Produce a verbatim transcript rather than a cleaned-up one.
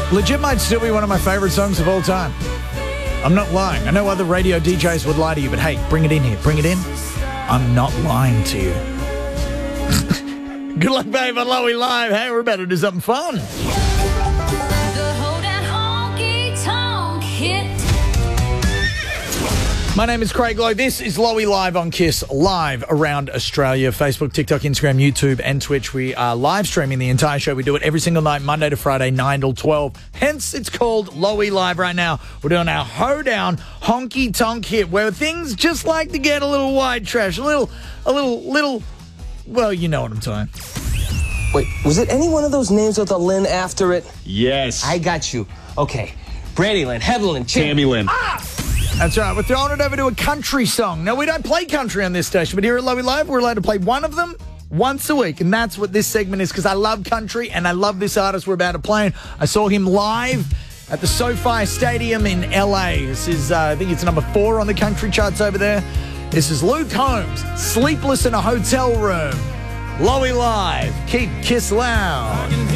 Legit might still be one of my favorite songs of all time. I'm not lying. I know other radio D Js would lie to you, but hey, bring it in here. Bring it in. I'm not lying to you. Good luck, babe, on Lowy Live. Hey, we're about to do something fun. My name is Craig Lowe. This is Lowy Live on Kiss, live around Australia. Facebook, TikTok, Instagram, YouTube, and Twitch. We are live streaming the entire show. We do it every single night, Monday to Friday, nine till twelve. Hence, it's called Lowy Live right now. We're doing our hoedown honky tonk hit, where things just like to get a little white trash, a little, a little, little, well, you know what I'm talking. Wait, was it any one of those names with a Lynn after it? Yes. I got you. Okay. Brady Lynn, Heather Lynn, Tammy Lynn. Ah! That's right. We're throwing it over to a country song. Now, we don't play country on this station, but here at Lowy Live, we're allowed to play one of them once a week. And that's what this segment is, because I love country and I love this artist we're about to play. I saw him live at the SoFi Stadium in L A. This is, uh, I think it's number four on the country charts over there. This is Luke Combs, Sleepless in a Hotel Room. Lowy Live. Keep Kiss loud.